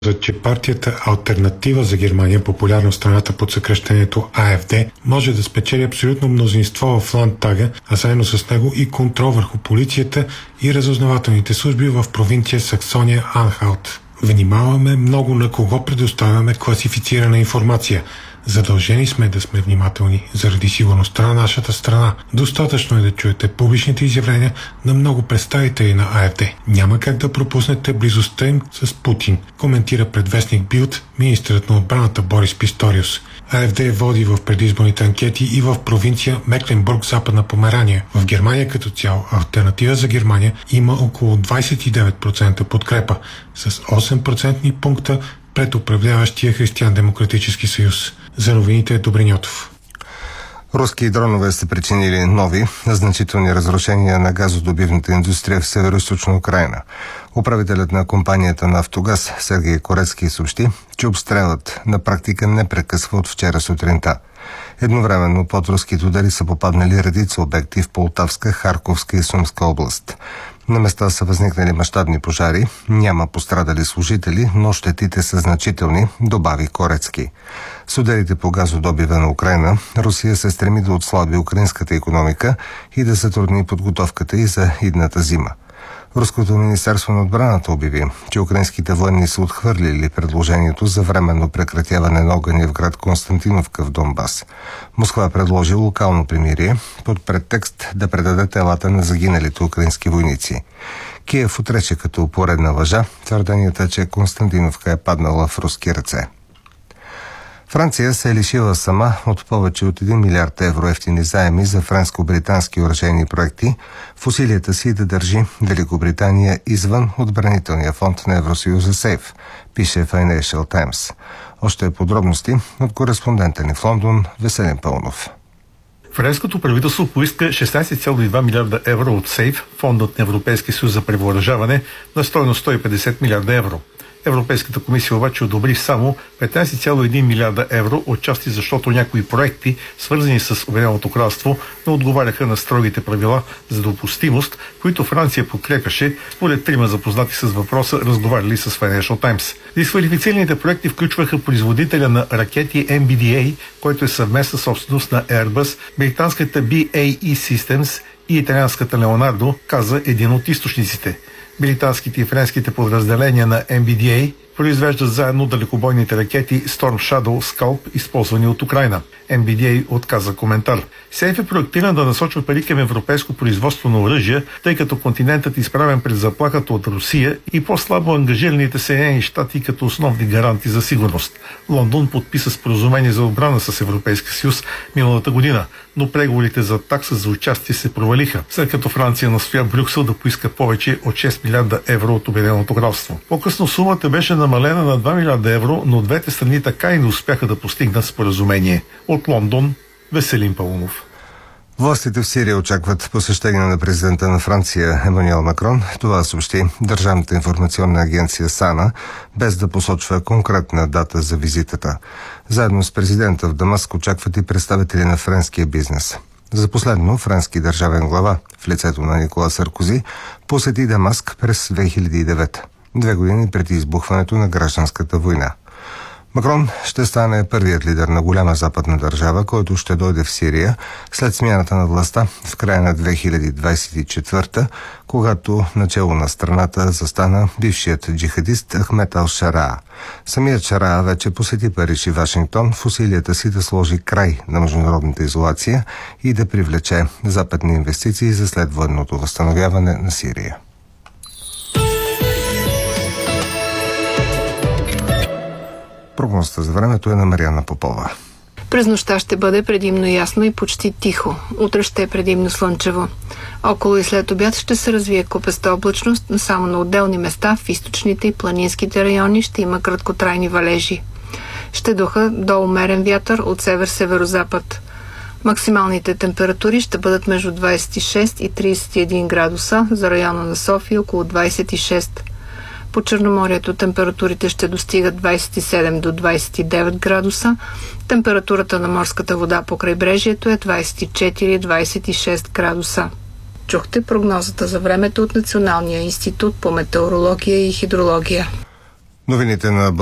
че партията Алтернатива за Германия, популярна в страната под съкръщението АФД, може да спечели абсолютно мнозинство в Ландтага, а заедно с него и контрол върху полицията и разузнавателните служби в провинция Саксония-Анхалт. Внимаваме много на кого предоставяме класифицирана информация. Задължени сме да сме внимателни заради сигурността на нашата страна. Достатъчно е да чуете публичните изявления на много представители на АФД. Няма как да пропуснете близостта им с Путин, коментира пред вестник Билд министърът на отбраната Борис Писториус. АФД води в предизборните анкети и в провинция Мекленбург, Западна Померания. В Германия като цяло Алтернатива за Германия има около 29% подкрепа, с 8% пункта пред управляващия Християн-демократически съюз. За новините Добрин Йотов. Руски дронове са причинили нови значителни разрушения на газодобивната индустрия в северо-источна Украйна. Управителят на компанията Нафтогаз Сергей Корецки съобщи, че обстрелът на практика не прекъсва от вчера сутринта. Едновременно под руските удари са попаднали редица обекти в Полтавска, Харковска и Сумска област. На места са възникнали мащабни пожари, няма пострадали служители, но щетите са значителни, добави Корецки. С ударите по газодобива на Украйна, Русия се стреми да отслаби украинската икономика и да затрудни подготовката й за идната зима. Руското министерство на отбраната обяви, че украинските военни са отхвърлили предложението за временно прекратяване на огъня в град Константиновка в Донбас. Москва предложи локално примирие под претекст да предаде телата на загиналите украински войници. Киев отрече като поредна лъжа твърденията, че Константиновка е паднала в руски ръце. Франция се е лишила сама от повече от 1 милиард евро ефтини заеми за френско-британски оръжейни проекти в усилията си да държи Великобритания извън отбранителния фонд на Евросъюза СЕЙФ, пише Financial Times. Още подробности от кореспондента ни в Лондон Веселин Пълнов. Френското правителство поиска 16,2 милиарда евро от СЕЙФ, фондът на Европейския съюз за превъоръжаване, на стойност 150 милиарда евро. Европейската комисия обаче одобри само 15,1 милиарда евро, отчасти защото някои проекти, свързани с Обединеното кралство, не отговаряха на строгите правила за допустимост, които Франция подкрепяше, според трима запознати с въпроса, разговаряли с Financial Times. Дисквалифицираните проекти включваха производителя на ракети MBDA, който е съвместна собственост на Airbus, британската BAE Systems и италианската Leonardo, каза един от източниците. Британските и френските подразделения на MBDA произвеждат заедно далекобойните ракети Storm Shadow Scalp, използвани от Украйна. MBDA отказа коментар. СЕЙФ е проектиран да насочва пари към европейско производство на оръжия, тъй като континентът е изправен пред заплахата от Русия и по-слабо ангажираните Съединени щати като основни гаранти за сигурност. Лондон подписа споразумение за отбрана с Европейския съюз миналата година, но преговорите за такса за участие се провалиха, след като Франция настоя Брюксел да поиска повече от 6 милиарда евро от Обединеното кралство. По-късно сумата беше намалена на 2 милиарда евро, но двете страни така и не успяха да постигнат споразумение. От Лондон, Веселин Пълнов. Властите в Сирия очакват посещение на президента на Франция Емануел Макрон. Това съобщи Държавната информационна агенция САНА, без да посочва конкретна дата за визитата. Заедно с президента в Дамаск очакват и представители на френския бизнес. За последно, френски държавен глава в лицето на Никола Саркози посети Дамаск през 2009, 2 години преди избухването на гражданската война. Макрон ще стане първият лидер на голяма западна държава, който ще дойде в Сирия след смяната на властта в края на 2024, когато начело на страната застана бившият джихадист Ахмед Ал-Шараа. Самият Шараа вече посети Париж и Вашингтон в усилията си да сложи край на международната изолация и да привлече западни инвестиции за следвоенното възстановяване на Сирия. Прогнозата за времето е на Мариана Попова. През нощта ще бъде предимно ясно и почти тихо. Утре ще е предимно слънчево. Около и след обяд ще се развие купеста облачност, но само на отделни места в източните и планинските райони ще има краткотрайни валежи. Ще духа до умерен вятър от север-северозапад. Максималните температури ще бъдат между 26 и 31 градуса, за района на София около 26. По Черноморието температурите ще достигат 27 до 29 градуса. Температурата на морската вода по крайбрежието е 24-26 градуса. Чухте прогнозата за времето от Националния институт по метеорология и хидрология. Новините на